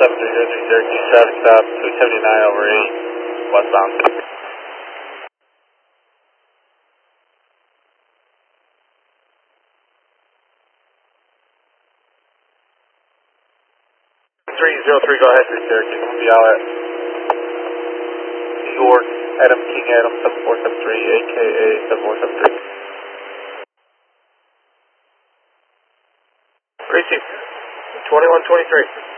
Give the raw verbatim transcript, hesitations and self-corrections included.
seven three zero three Syracuse, traffic stop two seventy-nine over eight, westbound. three zero three, go ahead, three Syracuse. I'm going to be out at New York, Adam King, Adam seven four seven three, A K A seven four seven three. Precinct twenty-one twenty-three.